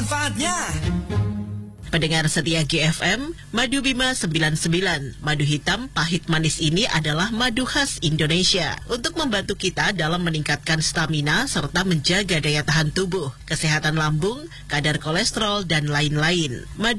manfaatnya. Pendengar setia GFM, Madu Bima 99, madu hitam pahit manis ini adalah madu khas Indonesia untuk membantu kita dalam meningkatkan stamina serta menjaga daya tahan tubuh, kesehatan lambung, kadar kolesterol, dan lain-lain.